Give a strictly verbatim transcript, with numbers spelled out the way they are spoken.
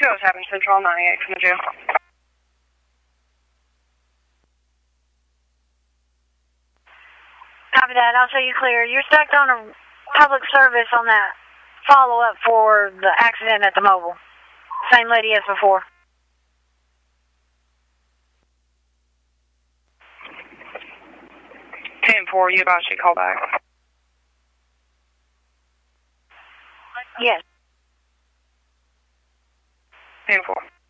two oh seven Central, ninety-eight from the jail. Copy that. I'll show you clear. You're stuck on a public service on that follow-up for the accident at the mobile. Same lady as before. ten four, you about should call back. Yes. ten four.